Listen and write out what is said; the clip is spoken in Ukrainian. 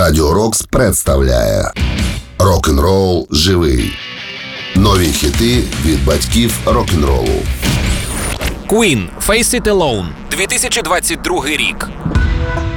Радіо Рокс представляє Рок-н-рол живий. Нові хіти від батьків рок-н-ролу. Queen, Face It Alone, 2022 рік.